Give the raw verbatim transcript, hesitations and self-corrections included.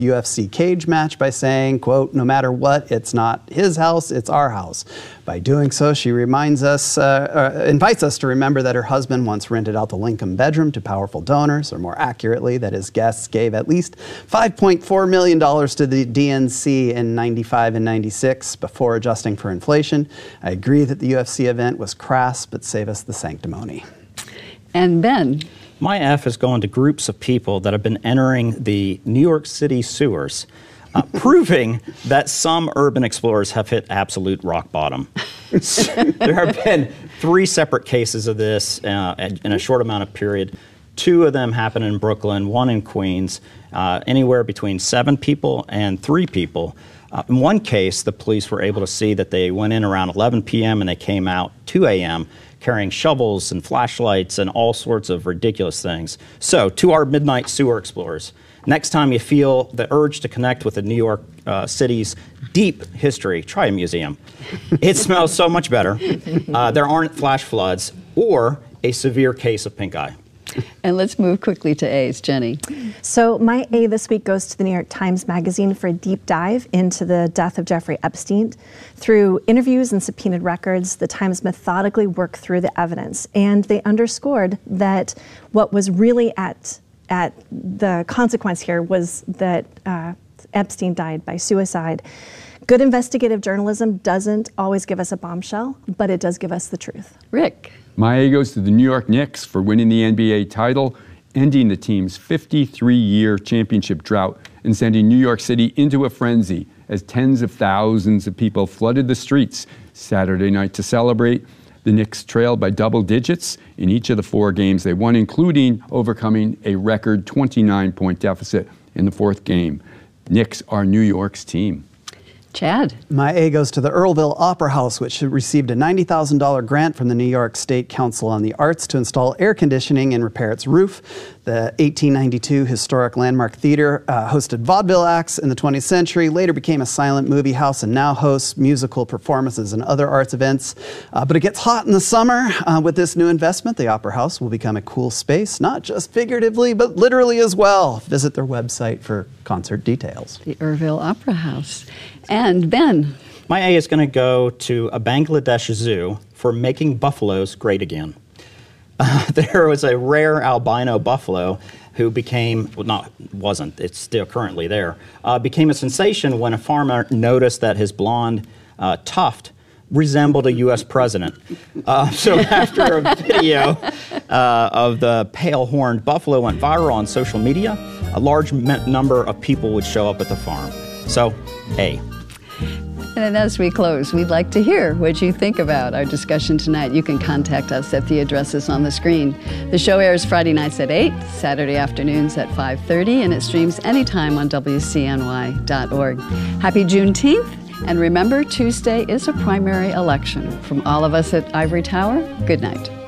U F C cage match by saying, quote, "No matter what, it's not his house, it's our house." By doing so, she reminds us, uh, uh, invites us to remember that her husband once rented out the Lincoln bedroom to powerful donors, or more accurately, that his guests gave at least five point four million dollars to the D N C in ninety-five and ninety-six before adjusting for inflation. I agree that the U F C event was crass, but save us the sanctimony. And Ben? My F is going to groups of people that have been entering the New York City sewers, uh, proving that some urban explorers have hit absolute rock bottom. There have been three separate cases of this uh, in a short amount of period. Two of them happened in Brooklyn, one in Queens, uh, anywhere between seven people and three people. Uh, in one case, the police were able to see that they went in around eleven p m and they came out two a m carrying shovels and flashlights and all sorts of ridiculous things. So, to our midnight sewer explorers, next time you feel the urge to connect with the New York uh, City's deep history, try a museum. It smells so much better. Uh, there aren't flash floods or a severe case of pink eye. And let's move quickly to A's. Jenny. So my A this week goes to the New York Times Magazine for a deep dive into the death of Jeffrey Epstein. Through interviews and subpoenaed records, the Times methodically worked through the evidence, and they underscored that what was really at, at the consequence here was that uh, Epstein died by suicide. Good investigative journalism doesn't always give us a bombshell, but it does give us the truth. Rick. My A goes to the New York Knicks for winning the N B A title, ending the team's fifty-three year championship drought and sending New York City into a frenzy as tens of thousands of people flooded the streets Saturday night to celebrate. The Knicks trailed by double digits in each of the four games they won, including overcoming a record twenty-nine point deficit in the fourth game. Knicks are New York's team. Chad. My A goes to the Earlville Opera House, which received a ninety thousand dollar grant from the New York State Council on the Arts to install air conditioning and repair its roof. The eighteen ninety-two historic landmark theater uh, hosted vaudeville acts in the twentieth century, later became a silent movie house, and now hosts musical performances and other arts events. Uh, but it gets hot in the summer. Uh, with this new investment, the Opera House will become a cool space, not just figuratively, but literally as well. Visit their website for concert details. The Earlville Opera House. And Ben. My A is going to go to a Bangladesh zoo for making buffaloes great again. Uh, there was a rare albino buffalo who became, well, not wasn't, it's still currently there, uh, became a sensation when a farmer noticed that his blonde uh, tuft resembled a U S president. Uh, so after a video uh, of the pale-horned buffalo went viral on social media, a large number of people would show up at the farm. So, A. And as we close, we'd like to hear what you think about our discussion tonight. You can contact us at the addresses on the screen. The show airs Friday nights at eight, Saturday afternoons at five thirty, and it streams anytime on W C N Y dot org. Happy Juneteenth, and remember, Tuesday is a primary election. From all of us at Ivory Tower, good night.